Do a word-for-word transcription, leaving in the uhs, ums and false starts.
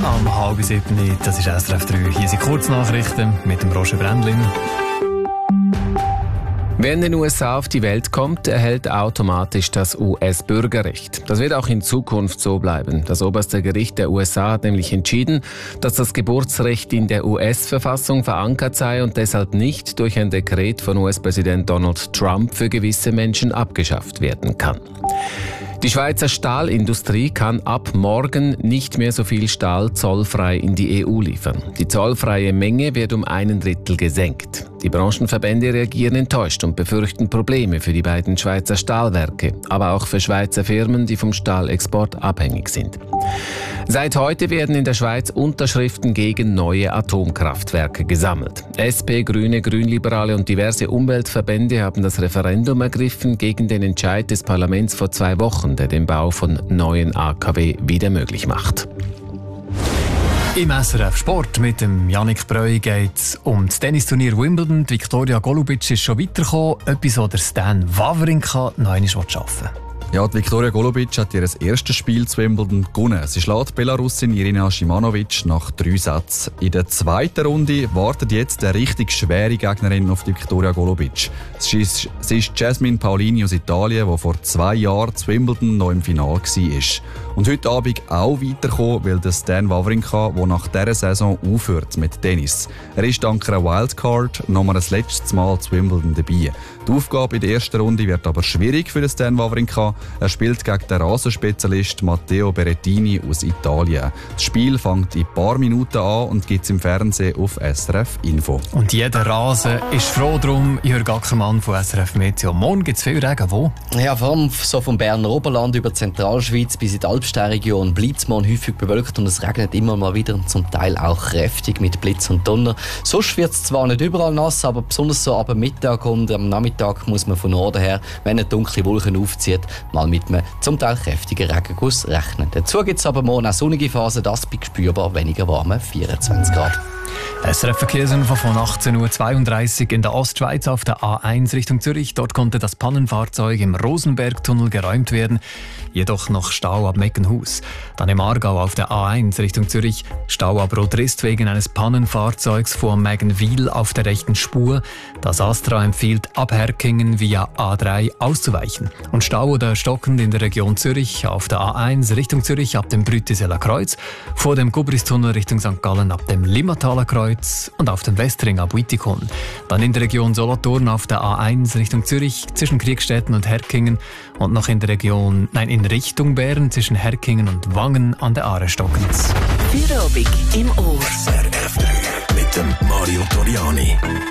am halb sieben. Das ist S R F drei. Hier sind Kurznachrichten mit dem Roger Brändlin. Wer in den U S A auf die Welt kommt, erhält automatisch das U S-Bürgerrecht. Das wird auch in Zukunft so bleiben. Das oberste Gericht der U S A hat nämlich entschieden, dass das Geburtsrecht in der U S-Verfassung verankert sei und deshalb nicht durch ein Dekret von U S-Präsident Donald Trump für gewisse Menschen abgeschafft werden kann. Die Schweizer Stahlindustrie kann ab morgen nicht mehr so viel Stahl zollfrei in die E U liefern. Die zollfreie Menge wird um einen Drittel gesenkt. Die Branchenverbände reagieren enttäuscht und befürchten Probleme für die beiden Schweizer Stahlwerke, aber auch für Schweizer Firmen, die vom Stahlexport abhängig sind. Seit heute werden in der Schweiz Unterschriften gegen neue Atomkraftwerke gesammelt. S P, Grüne, Grünliberale und diverse Umweltverbände haben das Referendum ergriffen gegen den Entscheid des Parlaments vor zwei Wochen, der den Bau von neuen A K W wieder möglich macht. Im S R F Sport mit dem Yannick Breu geht es um das Tennisturnier Wimbledon. Die Viktoria Golubic ist schon weitergekommen. Etwas, was der Stan Wawrinka noch einmal arbeiten will. Ja, die Viktoria Golubic hat ihr erstes Spiel zu Wimbledon gewonnen. Sie schlägt Belarusin Irina Shimanovic nach drei Sätzen. In der zweiten Runde wartet jetzt eine richtig schwere Gegnerin auf die Viktoria Golubic. Sie ist, sie ist Jasmine Paolini aus Italien, die vor zwei Jahren zu Wimbledon noch im Finale war. Und heute Abend auch weiterkommen will der Stan Wawrinka, der nach dieser Saison aufhört mit Tennis. Er ist dank einer Wildcard noch mal das letzte Mal zu Wimbledon dabei. Die Aufgabe in der ersten Runde wird aber schwierig für den Stan Wawrinka. Er spielt gegen den Rasenspezialist Matteo Berrettini aus Italien. Das Spiel fängt in ein paar Minuten an und gibt es im Fernsehen auf S R F Info. Und jeder Rasen ist froh drum. Jörg Ackermann von S R F Meteo. Morgen gibt es viel Regen. Wo? Ja, vor allem so vom Berner Oberland über die Zentralschweiz bis in die Alpsteinregion bleibt es morgen häufig bewölkt und es regnet immer mal wieder und zum Teil auch kräftig mit Blitz und Donner. Sonst wird es zwar nicht überall nass, aber besonders so ab Mittag und am Nachmittag muss man von Norden her, wenn eine dunkle Wolke aufzieht, mal mit einem zum Teil kräftigen Regenguss rechnen. Dazu gibt es aber morgen auch sonnige Phasen, das bei spürbar weniger warmen vierundzwanzig Grad. S R F-Verkehrsinfo von achtzehn Uhr zweiunddreißig in der Ostschweiz auf der A eins Richtung Zürich. Dort konnte das Pannenfahrzeug im Rosenbergtunnel geräumt werden, jedoch noch Stau ab Meckenhus. Dann im Aargau auf der A eins Richtung Zürich Stau ab Rotrist wegen eines Pannenfahrzeugs vor Meggenwil auf der rechten Spur. Das Astra empfiehlt ab Herkingen via A drei auszuweichen. Und Stau oder stockend in der Region Zürich auf der A eins Richtung Zürich ab dem Brütiseler Kreuz, vor dem Gubristunnel Richtung Sankt Gallen ab dem Limmataler Kreuz und auf dem Westring ab Wittikon. Dann in der Region Solothurn auf der A eins Richtung Zürich zwischen Kriegstetten und Herkingen und noch in der Region, nein, in Richtung Bern zwischen Herkingen und Wangen an der Aare stockend. Feierabend im Ohr. S R F drei mit dem Mario Toriani.